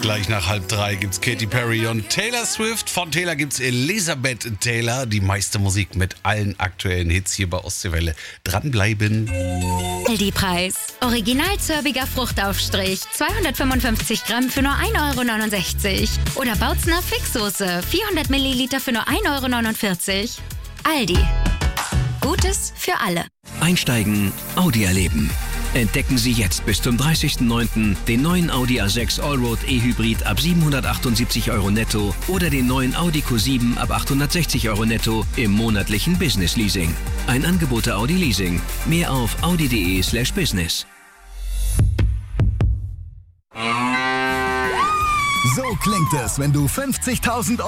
Gleich nach 2:30 gibt's Katy Perry und Taylor Swift. Von Taylor gibt's Elisabeth Taylor. Die meiste Musik mit allen aktuellen Hits hier bei Ostseewelle. Dranbleiben. Aldi-Preis. Original zörbiger Fruchtaufstrich. 255 Gramm für nur 1,69 €. Oder Bautzner Fixsoße. 400 Milliliter für nur 1,49 €. Aldi. Gutes für alle. Einsteigen, Audi erleben. Entdecken Sie jetzt bis zum 30.09. den neuen Audi A6 Allroad E-Hybrid ab 778 € netto oder den neuen Audi Q7 ab 860 € netto im monatlichen Business Leasing. Ein Angebot der Audi Leasing. Mehr auf audi.de/business. So klingt es, wenn du 50.000 €